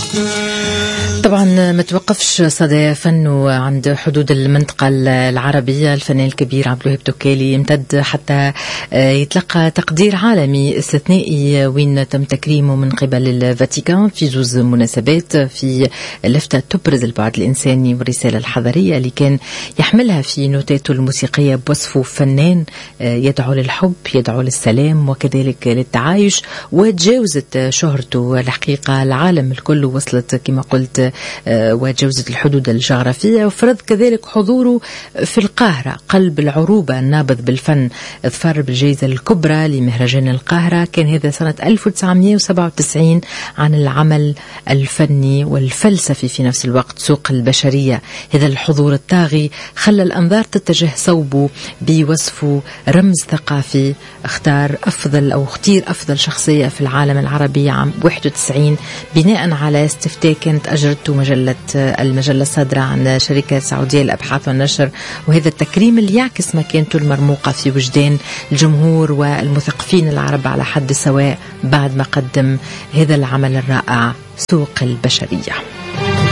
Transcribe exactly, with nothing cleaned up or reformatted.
طبعا ما توقفش صدى فنه عند حدود المنطقة العربية. الفنان الكبير عبد الوهاب توكالي يمتد حتى يتلقى تقدير عالمي استثنائي وين تم تكريمه من قبل الفاتيكان في زوز مناسبات، في لفتة تبرز البعد الإنساني والرسالة الحضارية اللي كان يحملها في نوتاته الموسيقية بوصفه فنان يدعو للحب، يدعو للسلام وكذلك للتعايش. وتجاوزت شهرته الحقيقة العالم الكل، وصلت كما قلت وتجاوزت الحدود الجغرافية، وفرض كذلك حضوره في القاهرة قلب العروبة النابض بالفن. اظفر بالجائزة الكبرى لمهرجان القاهرة، كان هذا سنة ألف وتسعمئة وسبعة وتسعين، عن العمل الفني والفلسفي في نفس الوقت، سوق البشرية. هذا الحضور الطاغي خلى الأنظار تتجه صوبه بوصفه رمز ثقافي. اختار أفضل أو اختير أفضل شخصية في العالم العربي عام واحد وتسعين بناء على استفتاء كانت أجرته مجلة المجلة الصادرة عن شركة سعودية للأبحاث والنشر. وهذا التكريم اللي يعكس مكانته المرموقة في وجدان الجمهور والمثقفين العرب على حد سواء بعد ما قدم هذا العمل الرائع سوق البشرية.